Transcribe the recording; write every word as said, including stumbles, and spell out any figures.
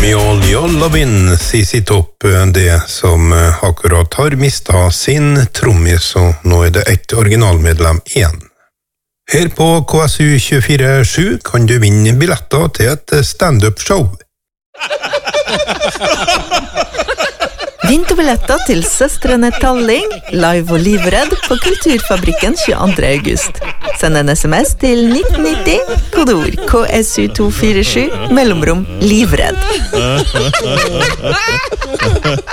Jol, Jolovin, Sisi Topp, det som akkurat har mistet sin trommis, og nå er det et originalmedlem igjen. Her på K S U tjuefire sju kan du vinne billetter til et stand-up-show. Vinterbilletter til Søstrene Talling, live og livredd på Kulturfabrikken tjueandre august. Send en sms til nitten nitti, kodeord K S U to fire sju, mellomrom livredd.